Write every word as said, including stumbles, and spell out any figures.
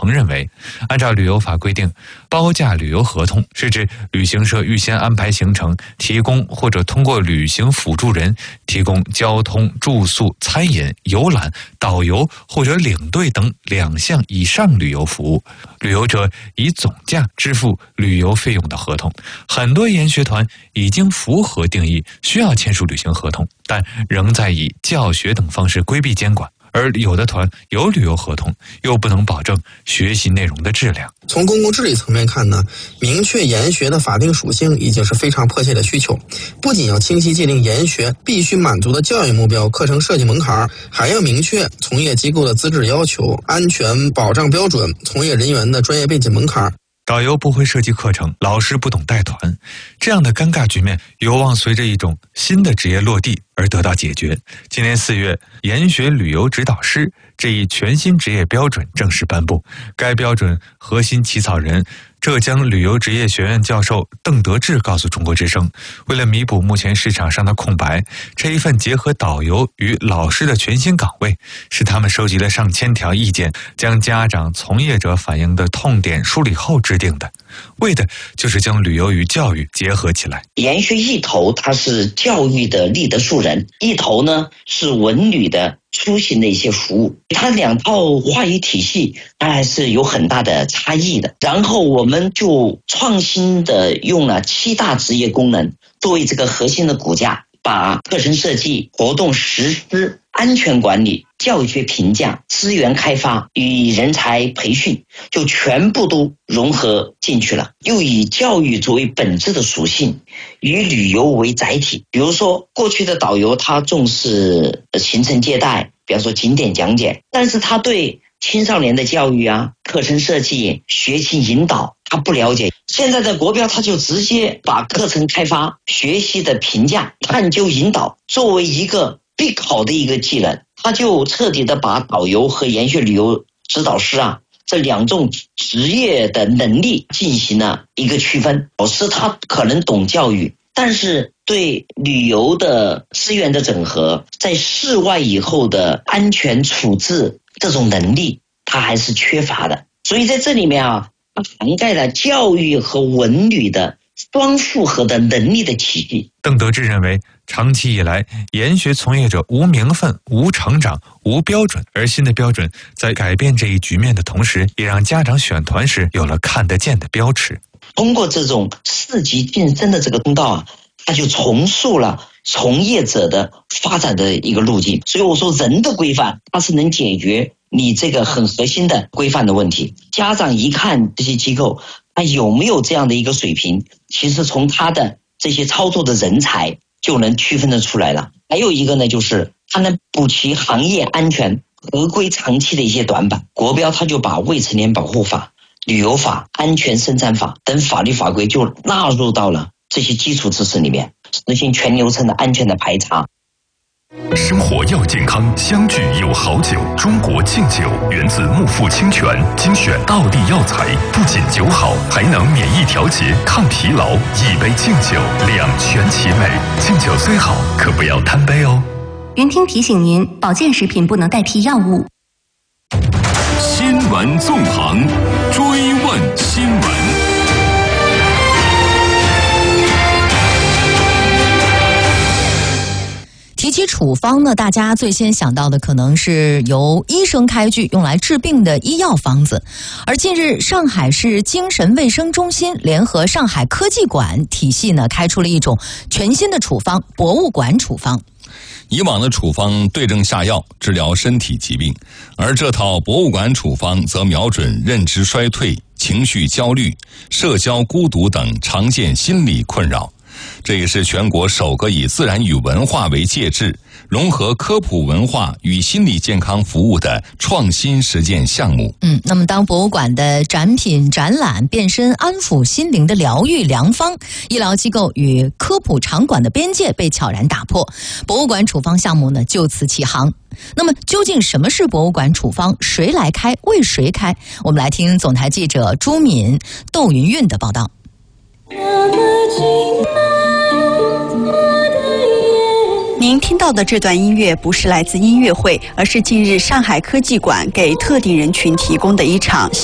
鹏认为，按照旅游法规定，包价旅游合同是指旅行社预先安排行程，提供或者通过旅行辅助人提供交通、住宿、餐饮、游览、导游或者领队等两项以上旅游服务，旅游者以总价支付旅游费用的合同。很多研学团已经符合定义，需要签署旅行合同，但仍在以教学等方式规避监管。而有的团有旅游合同，又不能保证学习内容的质量。 从公共治理层面看呢，明确研学的法定属性已经是非常迫切的需求。不仅要清晰界定研学必须满足的教育目标、课程设计门槛，还要明确从业机构的资质要求、安全保障标准、从业人员的专业背景门槛。 导游不会设计课程，老师不懂带团，这样的尴尬局面有望随着一种新的职业落地而得到解决。今年四月，研学旅游指导师这一全新职业标准正式颁布。该标准核心起草人浙江旅游职业学院教授邓德志告诉中国之声，为了弥补目前市场上的空白，这一份结合导游与老师的全新岗位，是他们收集了上千条意见，将家长、从业者反映的痛点梳理后制定的，为的就是将旅游与教育结合起来。 研学一头它是教育的立德树人，一头呢是文旅的出行的一些服务，它两套话语体系当然是有很大的差异的。然后我们就创新的用了七大职业功能作为这个核心的骨架，把课程设计、活动实施、安全管理、教学评价、资源开发与人才培训就全部都融合进去了，又以教育作为本质的属性，以旅游为载体。比如说过去的导游他重视行程接待，比方说景点讲解，但是他对青少年的教育啊、课程设计、学习引导他不了解。现在的国标他就直接把课程开发、学习的评价、探究引导作为一个必考的一个技能，他就彻底的把导游和研学旅游指导师啊这两种职业的能力进行了一个区分。老师他可能懂教育，但是对旅游的资源的整合，在室外以后的安全处置这种能力他还是缺乏的。所以在这里面啊，它涵盖了教育和文旅的双复合的能力的体系。 邓德志认为，长期以来研学从业者无名分、无成长、无标准，而新的标准在改变这一局面的同时，也让家长选团时有了看得见的标尺。 通过这种四级晋升的这个通道啊，它就重塑了从业者的发展的一个路径。所以我说人的规范它是能解决你这个很核心的规范的问题。家长一看这些机构他有没有这样的一个水平，其实从他的这些操作的人才就能区分得出来了。还有一个呢，就是他能补齐行业安全合规长期的一些短板。国标他就把未成年保护法、旅游法、安全生产法等法律法规就纳入到了这些基础知识里面，实行全流程的安全的排查。 生活要健康，相聚有好酒。中国敬酒源自木富清泉，精选道地药材，不仅酒好，还能免疫调节、抗疲劳。一杯敬酒，两全其美。敬酒虽好，可不要贪杯哦。 云听提醒您，保健食品不能代替药物。 新闻纵横，追问新闻。 提起处方呢，大家最先想到的可能是由医生开具用来治病的医药方子。而近日，上海市精神卫生中心联合上海科技馆体系呢，开出了一种全新的处方——博物馆处方。 以往的处方对症下药治疗身体疾病，而这套博物馆处方则瞄准认知衰退、情绪焦虑、社交孤独等常见心理困扰。这也是全国首个以自然与文化为介质，融合科普文化与心理健康服务的创新实践项目。 嗯，那么当博物馆的展品展览变身安抚心灵的疗愈良方，医疗机构与科普场馆的边界被悄然打破，博物馆处方项目呢就此起航。那么究竟什么是博物馆处方？谁来开？为谁开？我们来听总台记者朱敏、窦云韵的报道。 您听到的这段音乐不是来自音乐会，而是近日上海科技馆给特定人群提供的一场